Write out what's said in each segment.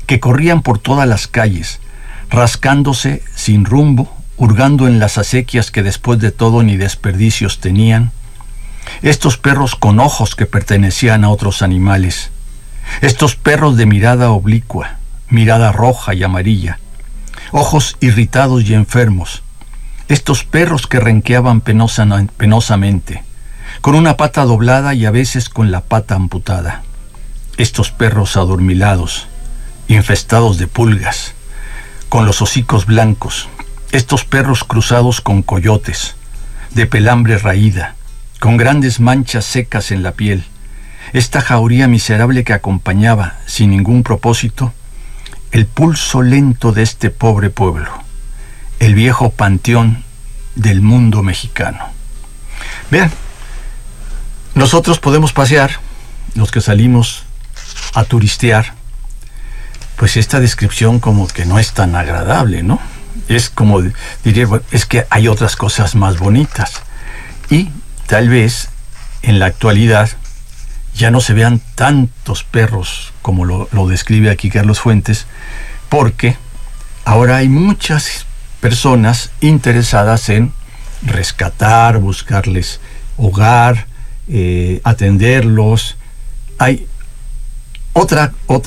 que corrían por todas las calles, rascándose sin rumbo, hurgando en las acequias que después de todo ni desperdicios tenían. Estos perros con ojos que pertenecían a otros animales. Estos perros de mirada oblicua, mirada roja y amarilla, ojos irritados y enfermos. Estos perros que renqueaban penosamente, con una pata doblada y a veces con la pata amputada. Estos perros adormilados, infestados de pulgas, con los hocicos blancos. Estos perros cruzados con coyotes, de pelambre raída, con grandes manchas secas en la piel. Esta jauría miserable que acompañaba, sin ningún propósito, el pulso lento de este pobre pueblo, el viejo panteón del mundo mexicano. Vean, nosotros podemos pasear, los que salimos a turistear, pues esta descripción como que no es tan agradable, ¿no? Es como, diría, bueno, es que hay otras cosas más bonitas. Y tal vez en la actualidad ya no se vean tantos perros como lo describe aquí Carlos Fuentes, porque ahora hay muchas personas interesadas en rescatar, buscarles hogar, atenderlos. Hay otra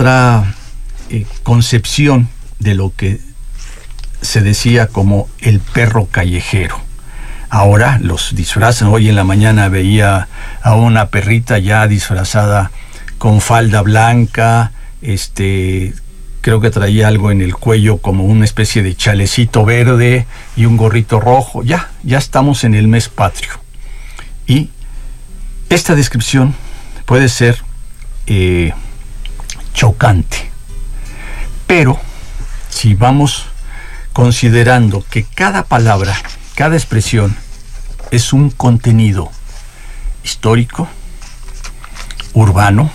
concepción de lo que se decía como el perro callejero. Ahora los disfrazan. Hoy en la mañana veía a una perrita ya disfrazada con falda blanca, creo que traía algo en el cuello como una especie de chalecito verde y un gorrito rojo. Ya estamos en el mes patrio. Y esta descripción puede ser chocante. Pero si vamos considerando que cada palabra, cada expresión es un contenido histórico, urbano,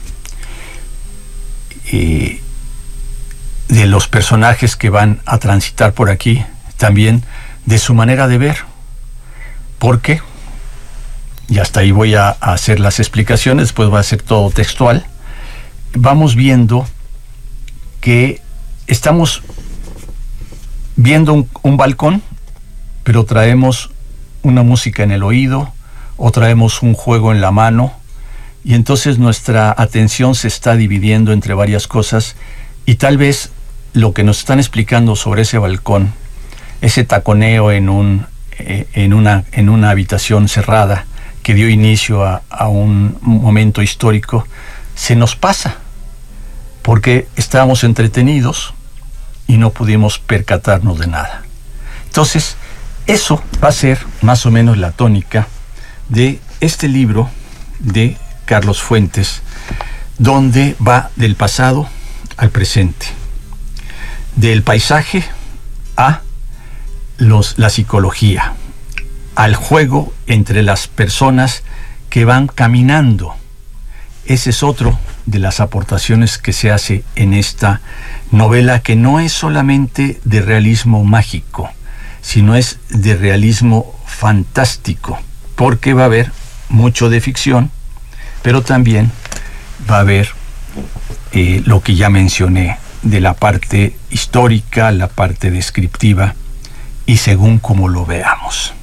de los personajes que van a transitar por aquí, también de su manera de ver, porque, y hasta ahí voy a hacer las explicaciones, después va a ser todo textual, vamos viendo que estamos viendo un balcón, pero traemos una música en el oído o traemos un juego en la mano, y entonces nuestra atención se está dividiendo entre varias cosas, y tal vez lo que nos están explicando sobre ese balcón, ese taconeo en una habitación cerrada que dio inicio a un momento histórico, se nos pasa porque estábamos entretenidos y no pudimos percatarnos de nada. Entonces, eso va a ser más o menos la tónica de este libro de Carlos Fuentes, donde va del pasado al presente, del paisaje a la psicología, al juego entre las personas que van caminando. Ese es otro de las aportaciones que se hace en esta novela, que no es solamente de realismo mágico, sino es de realismo fantástico, porque va a haber mucho de ficción, pero también va a haber lo que ya mencioné, de la parte histórica, la parte descriptiva, y según como lo veamos.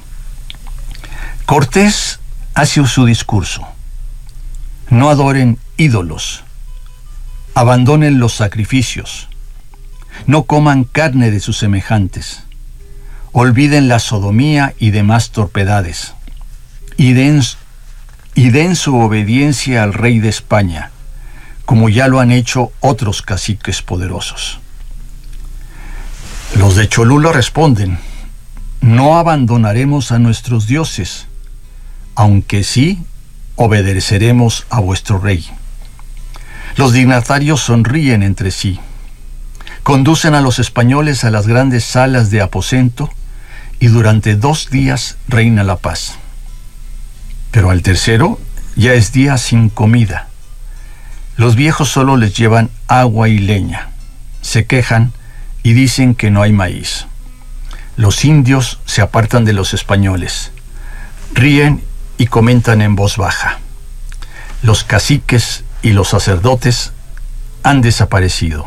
Cortés hace su discurso: no adoren ídolos, abandonen los sacrificios, no coman carne de sus semejantes, olviden la sodomía y demás torpedades, y den su obediencia al rey de España, como ya lo han hecho otros caciques poderosos. Los de Cholula responden: no abandonaremos a nuestros dioses, aunque sí obedeceremos a vuestro rey. Los dignatarios sonríen entre sí, conducen a los españoles a las grandes salas de aposento, y durante 2 días reina la paz. Pero al tercero ya es día sin comida. Los viejos solo les llevan agua y leña, se quejan y dicen que no hay maíz. Los indios se apartan de los españoles, ríen y comentan en voz baja. Los caciques y los sacerdotes han desaparecido.